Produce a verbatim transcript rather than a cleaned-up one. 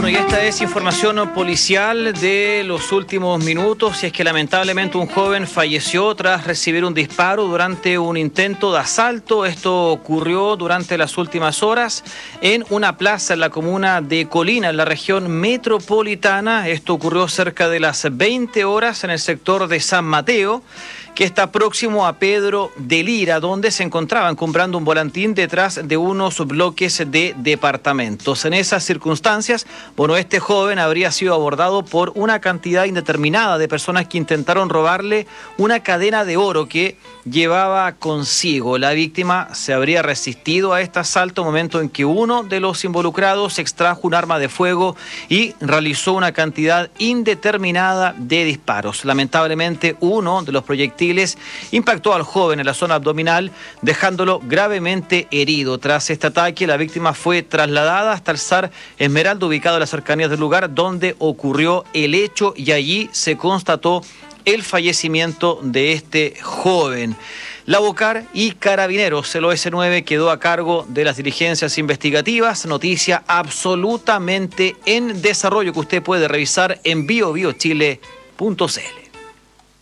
Bueno, y esta es información policial de los últimos minutos. Y es que lamentablemente un joven falleció tras recibir un disparo durante un intento de asalto. Esto ocurrió durante las últimas horas en una plaza en la comuna de Colina, en la región metropolitana. Esto ocurrió cerca de las veinte horas en el sector de San Mateo, que está próximo a Pedro de Lira, donde se encontraban comprando un volantín detrás de unos bloques de departamentos. En esas circunstancias, bueno, este joven habría sido abordado por una cantidad indeterminada de personas que intentaron robarle una cadena de oro que llevaba consigo. La víctima se habría resistido a este asalto, momento en que uno de los involucrados extrajo un arma de fuego y realizó una cantidad indeterminada de disparos. Lamentablemente, uno de los proyectiles impactó al joven en la zona abdominal, dejándolo gravemente herido. Tras este ataque, la víctima fue trasladada hasta el S A R Esmeralda, ubicado en las cercanías del lugar donde ocurrió el hecho, y allí se constató el fallecimiento de este joven. La Bocar y Carabineros, el O S nueve, quedó a cargo de las diligencias investigativas. Noticia absolutamente en desarrollo que usted puede revisar en bio bio chile punto c l.